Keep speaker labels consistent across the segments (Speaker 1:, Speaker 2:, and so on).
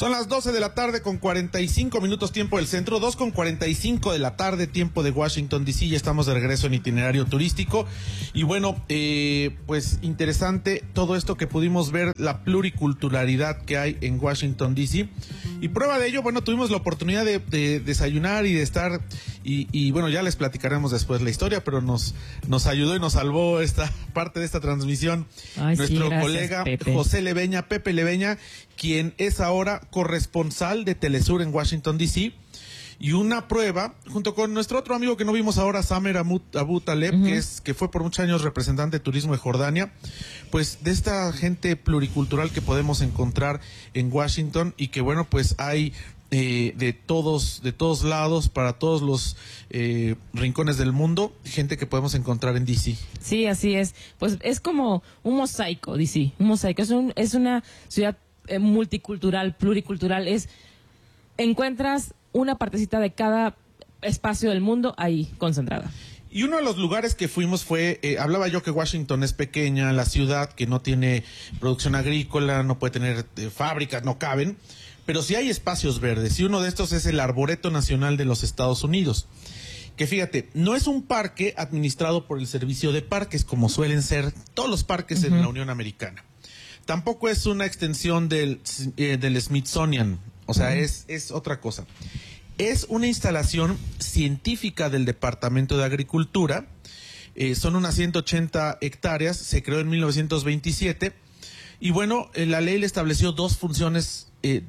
Speaker 1: Son las 12 de la tarde con 45 minutos tiempo del centro, 2:45 de la tarde tiempo de Washington DC. Ya estamos de regreso en itinerario turístico. Y bueno, pues interesante todo esto que pudimos ver, la pluriculturalidad que hay en Washington DC. Y prueba de ello, bueno, tuvimos la oportunidad de desayunar y de estar, y bueno, ya les platicaremos después la historia, pero nos ayudó y nos salvó esta parte de esta transmisión.
Speaker 2: Ay,
Speaker 1: nuestro
Speaker 2: sí, gracias,
Speaker 1: colega
Speaker 2: Pepe.
Speaker 1: José Leveña, Pepe Leveña, quien es ahora corresponsal de Telesur en Washington DC, y una prueba junto con nuestro otro amigo que no vimos ahora, Samer Abu Taleb, que fue por muchos años representante de turismo de Jordania, pues de esta gente pluricultural que podemos encontrar en Washington, y que bueno, pues hay de todos lados, para todos los rincones del mundo, gente que podemos encontrar en DC.
Speaker 2: Sí, así es. Pues es como un mosaico, DC, un mosaico. Es una ciudad multicultural, pluricultural. Encuentras una partecita de cada espacio del mundo ahí concentrada.
Speaker 1: Y uno de los lugares que fuimos fue, hablaba yo que Washington es pequeña, la ciudad que no tiene producción agrícola, no puede tener fábricas, no caben, pero sí hay espacios verdes, y uno de estos es el Arboreto Nacional de los Estados Unidos, que fíjate, no es un parque administrado por el Servicio de Parques, como suelen ser todos los parques en la Unión Americana. Tampoco es una extensión del Smithsonian, o sea, es otra cosa. Es una instalación científica del Departamento de Agricultura. Son unas 180 hectáreas, se creó en 1927, y bueno, la ley le estableció dos funciones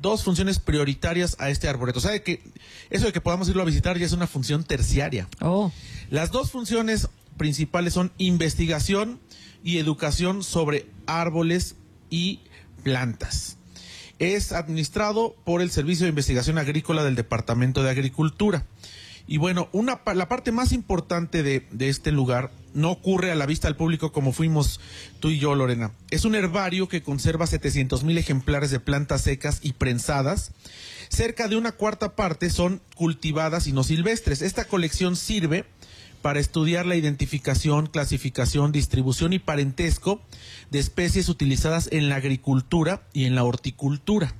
Speaker 1: prioritarias a este arboreto. O sea, que eso de que podamos irlo a visitar ya es una función terciaria.
Speaker 2: Oh.
Speaker 1: Las dos funciones principales son investigación y educación sobre árboles y plantas. Es administrado por el Servicio de Investigación Agrícola del Departamento de Agricultura. Y bueno, la parte más importante de este lugar no ocurre a la vista del público como fuimos tú y yo, Lorena. Es un herbario que conserva 700,000 ejemplares de plantas secas y prensadas. Cerca de una cuarta parte son cultivadas y no silvestres. Esta colección sirve para estudiar la identificación, clasificación, distribución y parentesco de especies utilizadas en la agricultura y en la horticultura.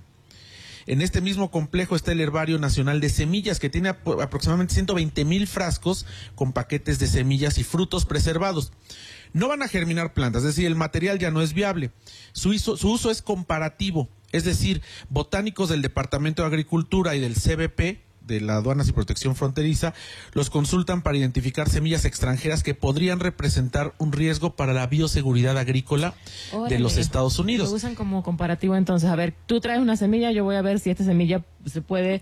Speaker 1: En este mismo complejo está el Herbario Nacional de Semillas, que tiene aproximadamente 120,000 frascos con paquetes de semillas y frutos preservados. No van a germinar plantas, es decir, el material ya no es viable. Su uso es comparativo, es decir, botánicos del Departamento de Agricultura y del CBP, de la Aduanas y Protección Fronteriza, los consultan para identificar semillas extranjeras que podrían representar un riesgo para la bioseguridad agrícola de los Estados Unidos.
Speaker 2: Lo usan como comparativo, entonces, a ver, tú traes una semilla, yo voy a ver si esta semilla se puede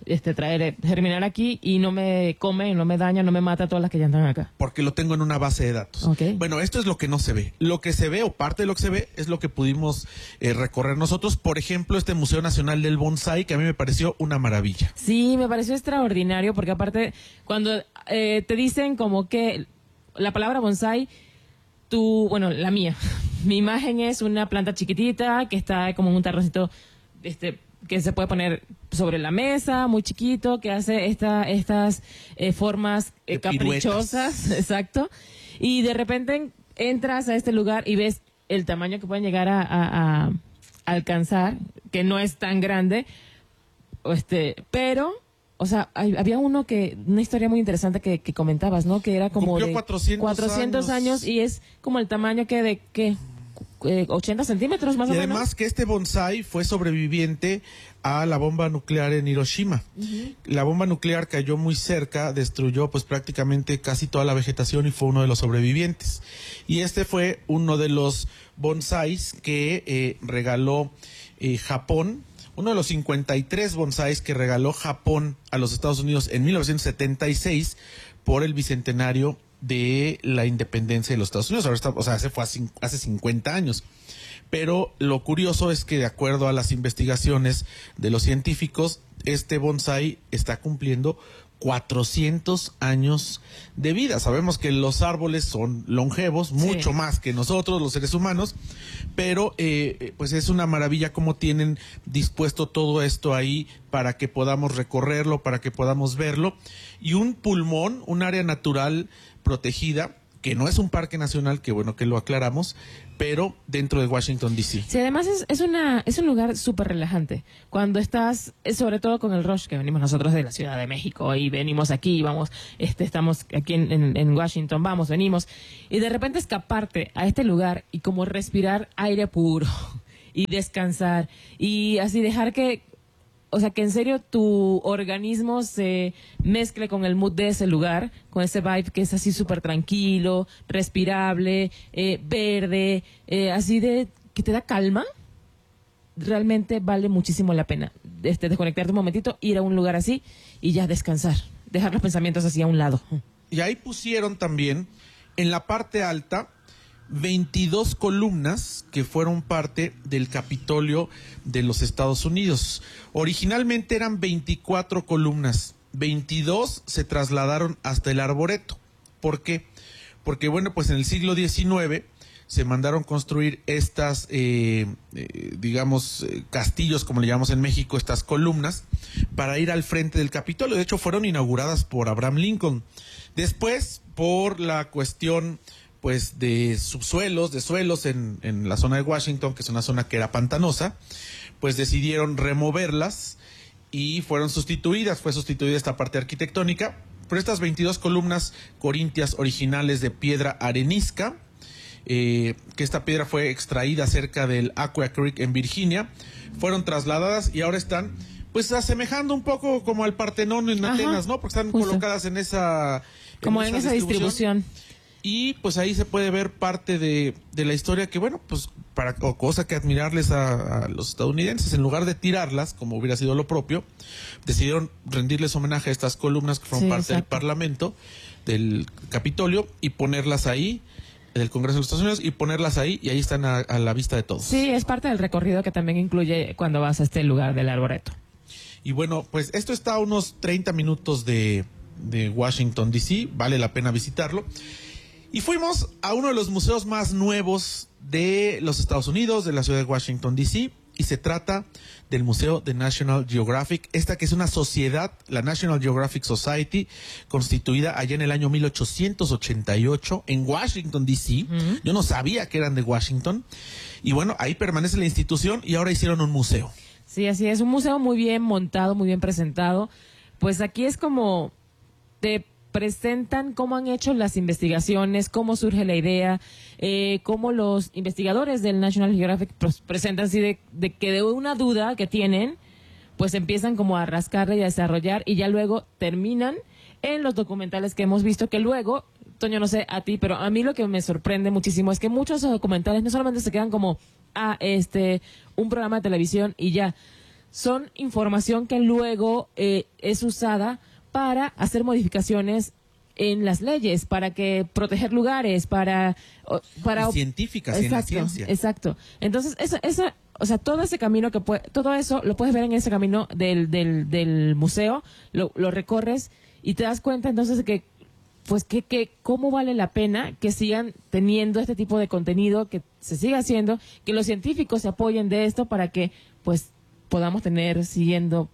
Speaker 2: germinar aquí y no me come, no me daña, no me mata todas las que ya están acá.
Speaker 1: Porque lo tengo en una base de datos.
Speaker 2: Okay.
Speaker 1: Bueno, esto es lo que no se ve. Lo que se ve, o parte de lo que se ve, es lo que pudimos recorrer nosotros. Por ejemplo, este Museo Nacional del Bonsai, que a mí me pareció una maravilla.
Speaker 2: Sí, me pareció extraordinario, porque aparte, cuando te dicen como que la palabra bonsai, la mía, mi imagen es una planta chiquitita que está como en un tarrocito, que se puede poner sobre la mesa, muy chiquito, que hace estas formas caprichosas, exacto, y de repente entras a este lugar y ves el tamaño que pueden llegar a alcanzar, que no es tan grande, pero, o sea, había una historia muy interesante que comentabas, ¿no? Que era como
Speaker 1: cumplió
Speaker 2: de
Speaker 1: 400
Speaker 2: años, y es como el tamaño de 80 centímetros más o menos.
Speaker 1: Y además que este bonsai fue sobreviviente a la bomba nuclear en Hiroshima. La bomba nuclear cayó muy cerca, destruyó pues prácticamente casi toda la vegetación y fue uno de los sobrevivientes. Y este fue uno de los bonsais que regaló Japón, uno de los 53 bonsais que regaló Japón a los Estados Unidos en 1976 por el bicentenario de la independencia de los Estados Unidos. Ahora fue hace 50 años. Pero lo curioso es que, de acuerdo a las investigaciones de los científicos, este bonsai está cumpliendo 400 años de vida. Sabemos que los árboles son longevos, mucho más que nosotros, los seres humanos, pero pues es una maravilla cómo tienen dispuesto todo esto ahí para que podamos recorrerlo, para que podamos verlo. Y un pulmón, un área natural protegida, que no es un parque nacional, que bueno que lo aclaramos, pero dentro de Washington, D.C.
Speaker 2: Sí, además es un lugar súper relajante. Cuando estás, sobre todo con el rush que venimos nosotros de la Ciudad de México y venimos aquí, vamos, estamos aquí en Washington, vamos, venimos, y de repente escaparte a este lugar y como respirar aire puro y descansar y así dejar que, o sea, que en serio tu organismo se mezcle con el mood de ese lugar, con ese vibe que es así súper tranquilo, respirable, verde, así de que te da calma. Realmente vale muchísimo la pena desconectarte un momentito, ir a un lugar así y ya descansar, dejar los pensamientos así a un lado.
Speaker 1: Y ahí pusieron también, en la parte alta, 22 columnas que fueron parte del Capitolio de los Estados Unidos. Originalmente eran 24 columnas, 22 se trasladaron hasta el Arboreto. ¿Por qué? Porque, bueno, pues en el siglo XIX se mandaron construir estas, castillos, como le llamamos en México, estas columnas, para ir al frente del Capitolio. De hecho, fueron inauguradas por Abraham Lincoln. Después, por la cuestión pues de subsuelos, de suelos en la zona de Washington, que es una zona que era pantanosa, pues decidieron removerlas y fueron sustituidas, fue sustituida esta parte arquitectónica por estas 22 columnas corintias originales de piedra arenisca, que esta piedra fue extraída cerca del Aquia Creek en Virginia, fueron trasladadas y ahora están pues asemejando un poco como al Partenón en Atenas, ¿no? Porque están
Speaker 2: justo
Speaker 1: colocadas en esa
Speaker 2: distribución.
Speaker 1: Y pues ahí se puede ver parte de la historia que, bueno, pues cosa que admirarles a los estadounidenses, en lugar de tirarlas, como hubiera sido lo propio, decidieron rendirles homenaje a estas columnas que fueron parte del Parlamento, del Capitolio, y ponerlas ahí, del Congreso de los Estados Unidos, y ponerlas ahí, y ahí están a la vista de todos.
Speaker 2: Sí, es parte del recorrido que también incluye cuando vas a este lugar del Arboreto.
Speaker 1: Y bueno, pues esto está a unos 30 minutos de Washington, D.C., vale la pena visitarlo. Y fuimos a uno de los museos más nuevos de los Estados Unidos, de la ciudad de Washington, D.C., y se trata del Museo de National Geographic, esta que es una sociedad, la National Geographic Society, constituida allá en el año 1888 en Washington, D.C. Yo no sabía que eran de Washington. Y bueno, ahí permanece la institución y ahora hicieron un museo.
Speaker 2: Sí, así es, un museo muy bien montado, muy bien presentado. Pues aquí es como te presentan cómo han hecho las investigaciones, cómo surge la idea, cómo los investigadores del National Geographic pues, presentan así de que de una duda que tienen, pues empiezan como a rascarla y a desarrollar y ya luego terminan en los documentales que hemos visto, que luego, Toño, no sé a ti, pero a mí lo que me sorprende muchísimo es que muchos documentales no solamente se quedan como un programa de televisión y ya, son información que luego es usada para hacer modificaciones en las leyes, para que proteger lugares, para
Speaker 1: y científicas, y en la ciencia.
Speaker 2: Exacto. Entonces, o sea, todo ese camino todo eso lo puedes ver en ese camino del museo, lo recorres y te das cuenta entonces de que pues cómo vale la pena que sigan teniendo este tipo de contenido, que se siga haciendo, que los científicos se apoyen de esto para que pues podamos teniendo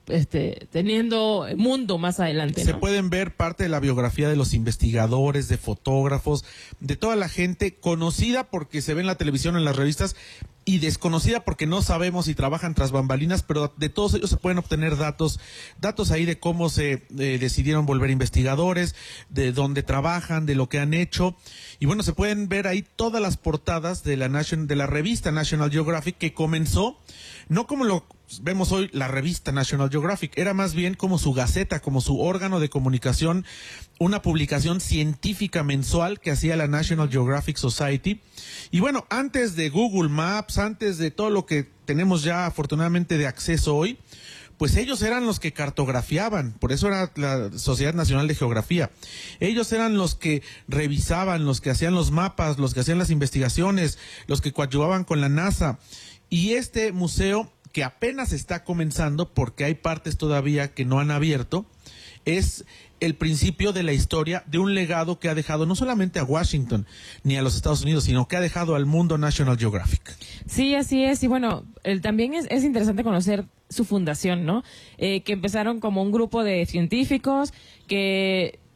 Speaker 2: mundo más adelante, ¿no?
Speaker 1: Se pueden ver parte de la biografía de los investigadores, de fotógrafos, de toda la gente conocida porque se ve en la televisión, en las revistas, y desconocida porque no sabemos si trabajan tras bambalinas, pero de todos ellos se pueden obtener datos ahí de cómo se decidieron volver investigadores, de dónde trabajan, de lo que han hecho. Y bueno, se pueden ver ahí todas las portadas de la revista National Geographic, que comenzó no como lo vemos hoy la revista National Geographic, era más bien como su gaceta, como su órgano de comunicación, una publicación científica mensual que hacía la National Geographic Society. Y bueno, antes de Google Maps, antes de todo lo que tenemos ya afortunadamente de acceso hoy, pues ellos eran los que cartografiaban, por eso era la Sociedad Nacional de Geografía. Ellos eran los que revisaban, los que hacían los mapas, los que hacían las investigaciones, los que coadyuvaban con la NASA. Y este museo, que apenas está comenzando, porque hay partes todavía que no han abierto, es el principio de la historia de un legado que ha dejado no solamente a Washington ni a los Estados Unidos, sino que ha dejado al mundo National Geographic.
Speaker 2: Sí, así es. Y bueno, también es interesante conocer su fundación, ¿no? Que empezaron como un grupo de científicos que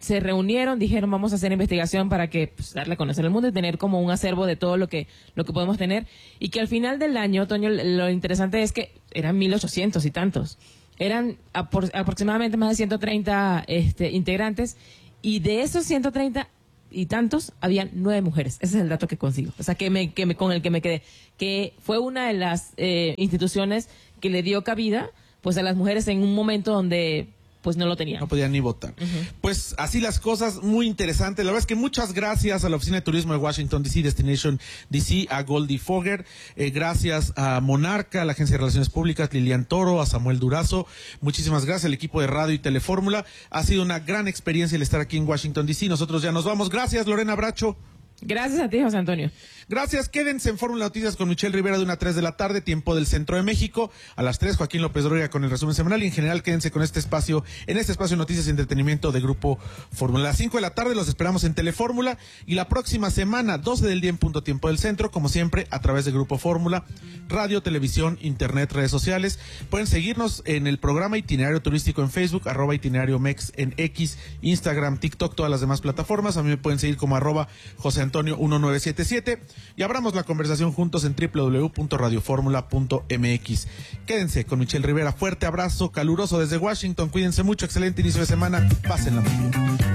Speaker 2: se reunieron, dijeron vamos a hacer investigación para que pues, darle a conocer al mundo y tener como un acervo de todo lo que podemos tener. Y que al final del año, Toño, lo interesante es que eran 1,800 y tantos. Eran aproximadamente más de 130 integrantes, y de esos 130 y tantos, habían 9 mujeres. Ese es el dato que consigo. O sea, con el que me quedé. Que fue una de las instituciones que le dio cabida pues a las mujeres en un momento donde pues no lo tenían.
Speaker 1: No podían ni votar. Pues así las cosas, muy interesante. La verdad es que muchas gracias a la Oficina de Turismo de Washington DC, Destination DC, a Goldie Fogger, gracias a Monarca, a la Agencia de Relaciones Públicas, Lilian Toro, a Samuel Durazo. Muchísimas gracias al equipo de Radio y Telefórmula. Ha sido una gran experiencia el estar aquí en Washington DC. Nosotros ya nos vamos. Gracias, Lorena Bracho.
Speaker 2: Gracias a ti, José Antonio.
Speaker 1: Gracias, quédense en Fórmula Noticias con Michelle Rivera de 1 a 3 de la tarde, tiempo del Centro de México. A las 3, Joaquín López Dóriga con el resumen semanal, y en general quédense con este espacio, en este espacio de noticias y entretenimiento de Grupo Fórmula. A las 5 de la tarde los esperamos en Telefórmula, y la próxima semana, 12 del día en punto tiempo del centro, como siempre, a través de Grupo Fórmula, radio, televisión, internet, redes sociales. Pueden seguirnos en el programa Itinerario Turístico en Facebook, @itinerario-mex en X, Instagram, TikTok, todas las demás plataformas. A mí me pueden seguir como @José Antonio 1977, y abramos la conversación juntos en www.radioformula.mx. Quédense con Michelle Rivera. Fuerte abrazo caluroso desde Washington. Cuídense mucho. Excelente inicio de semana. Pásenla muy bien.